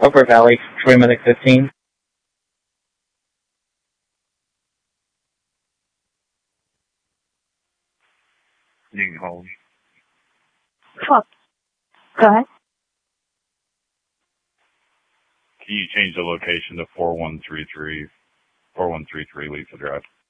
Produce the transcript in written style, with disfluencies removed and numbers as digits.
Upper Valley, Troy Medic 15. You can hold. Fuck. Go ahead. Can you change the location to 4133 Lisa Drive?